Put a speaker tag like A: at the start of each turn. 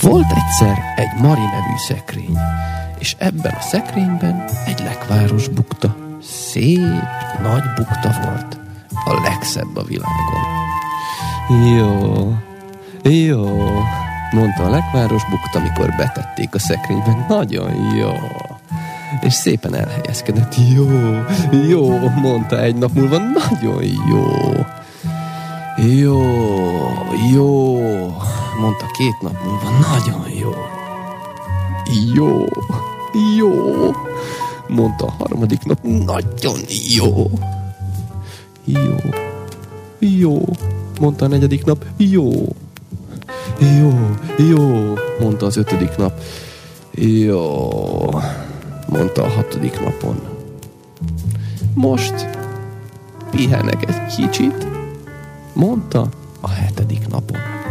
A: Volt egyszer egy Mari nevű szekrény, és ebben a szekrényben egy lekváros bukta. Szép, nagy bukta volt, a legszebb a világon. Jó, mondta a lekváros bukta, mikor betették a szekrényben. Nagyon jó. És szépen elhelyezkedett. Jó, mondta egy nap múlva. Nagyon jó, mondta 2 nap múlva. Nagyon jó, mondta a 3. nap. Nagyon jó, mondta a 4. nap. Jó, mondta az 5. nap. Jó, mondta a 6. napon. Most pihenek egy kicsit, mondta a 7. napon.